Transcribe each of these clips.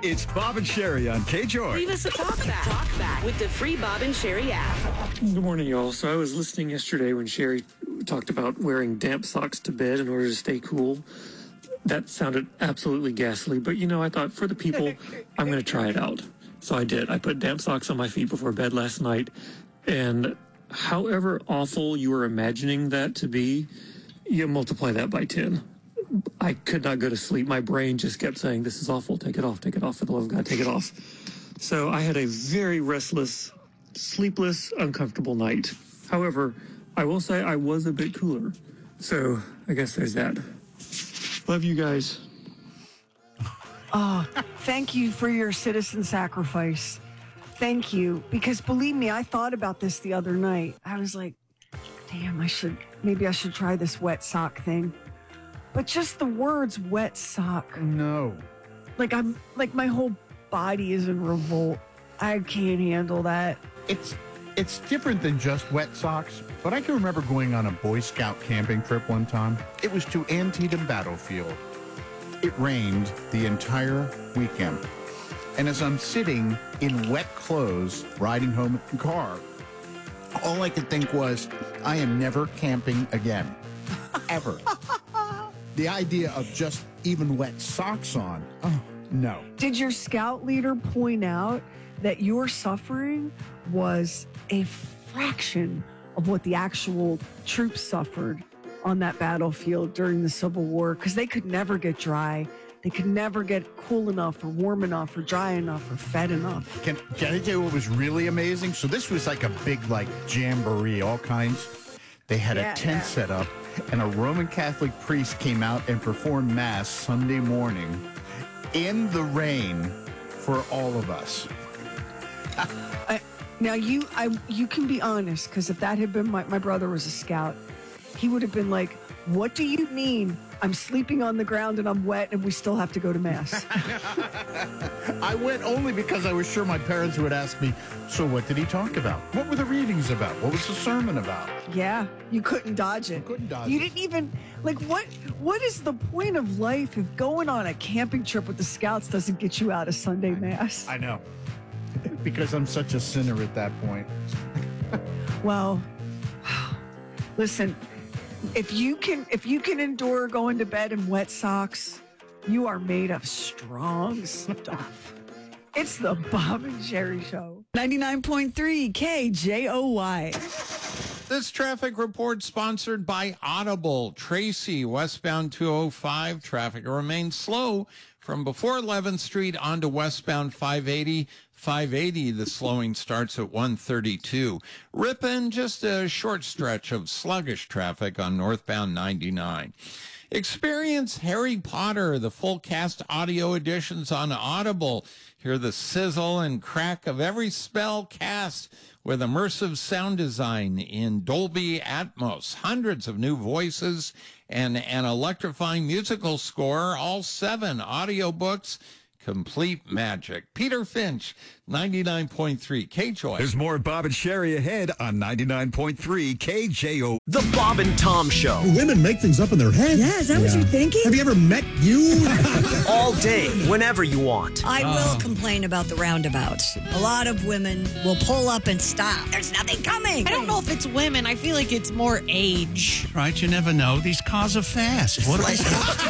It's Bob and Sherry on KJOY. Leave us a talk back with the free Bob and Sherry app. Good morning, y'all. So I was listening yesterday when Sherry talked about wearing damp socks to bed in order to stay cool. That sounded absolutely ghastly, but I thought for the people, I'm going to try it out. So I did. I put damp socks on my feet before bed last night, and however awful you were imagining that to be, you multiply that by 10. I could not go to sleep. My brain just kept saying, this is awful. Take it off. Take it off. For the love of God, take it off. So I had a very restless, sleepless, uncomfortable night. However, I will say I was a bit cooler. So I guess there's that. Love you guys. Oh, thank you for your citizen sacrifice. Thank you. Because believe me, I thought about this the other night. I was like, damn, maybe I should try this wet sock thing. But just the words wet sock. No. Like my whole body is in revolt. I can't handle that. It's different than just wet socks, but I can remember going on a Boy Scout camping trip one time. It was to Antietam Battlefield. It rained the entire weekend. And as I'm sitting in wet clothes, riding home in the car, all I could think was, I am never camping again. Ever. The idea of just even wet socks on, oh, no. Did your scout leader point out that your suffering was a fraction of what the actual troops suffered on that battlefield during the Civil War? Because they could never get dry. They could never get cool enough or warm enough or dry enough or fed enough. Can I tell you what was really amazing? So this was like a big, jamboree, all kinds. They had a tent set up, and a Roman Catholic priest came out and performed Mass Sunday morning in the rain for all of us. Now, you can be honest, because if that had been my brother was a scout, he would have been like, what do you mean I'm sleeping on the ground and I'm wet and we still have to go to Mass? I went only because I was sure my parents would ask me, so what did he talk about? What were the readings about? What was the sermon about? Yeah, you couldn't dodge it. You didn't even, what is the point of life if going on a camping trip with the Scouts doesn't get you out of Sunday Mass? I know. Because I'm such a sinner at that point. Well, listen, if you can endure going to bed in wet socks, you are made of strong stuff. It's the Bob and Sherry Show. 99.3 KJOY. This traffic report sponsored by Audible. Tracy, westbound 205. Traffic remains slow from before 11th Street onto westbound 580. 580, the slowing starts at 132. Ripon, just a short stretch of sluggish traffic on northbound 99. Experience Harry Potter, the full cast audio editions on Audible. Hear the sizzle and crack of every spell cast with immersive sound design in Dolby Atmos. Hundreds of new voices and an electrifying musical score. All 7 audiobooks. Complete magic. Peter Finch, 99.3 KJOY. There's more Bob and Sherry ahead on 99.3 KJO. The Bob and Tom Show. Women make things up in their head. Yeah, is that what you're thinking? Have you ever met you? All day, whenever you want. I will complain about the roundabouts. A lot of women will pull up and stop. There's nothing coming. I don't know if it's women. I feel like it's more age. Right, you never know. These cars are fast. What They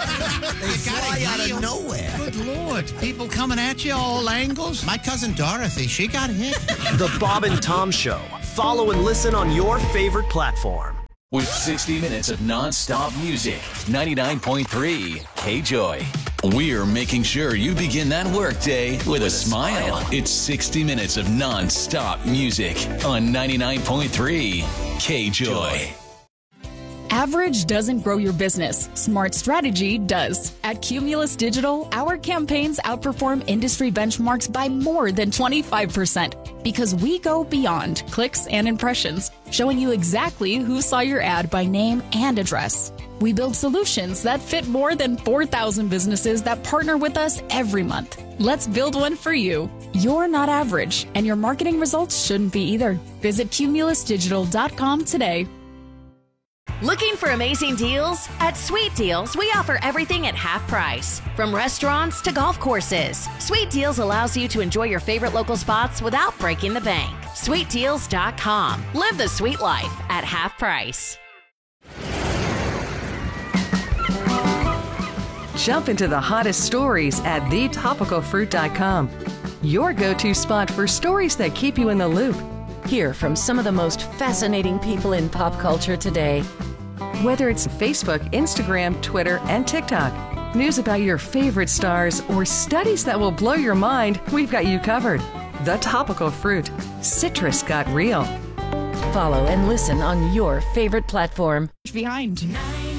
fly out of nowhere. Good Lord. People coming at you all angles. My cousin Dorothy, she got hit. The Bob and Tom Show. Follow and listen on your favorite platform. With 60 minutes of non-stop music, 99.3 KJOY. We're making sure you begin that workday with a smile. It's 60 minutes of non-stop music on 99.3 KJOY. Average doesn't grow your business. Smart strategy does. At Cumulus Digital, our campaigns outperform industry benchmarks by more than 25% because we go beyond clicks and impressions, showing you exactly who saw your ad by name and address. We build solutions that fit more than 4,000 businesses that partner with us every month. Let's build one for you. You're not average, and your marketing results shouldn't be either. Visit cumulusdigital.com today. Looking for amazing deals? At Sweet Deals, we offer everything at half price. From restaurants to golf courses, Sweet Deals allows you to enjoy your favorite local spots without breaking the bank. SweetDeals.com. Live the sweet life at half price. Jump into the hottest stories at thetopicalfruit.com. Your go-to spot for stories that keep you in the loop. Hear from some of the most fascinating people in pop culture today. Whether it's Facebook, Instagram, Twitter, and TikTok, news about your favorite stars, or studies that will blow your mind, we've got you covered. The Topical Fruit. Citrus got real. Follow and listen on your favorite platform. Behind.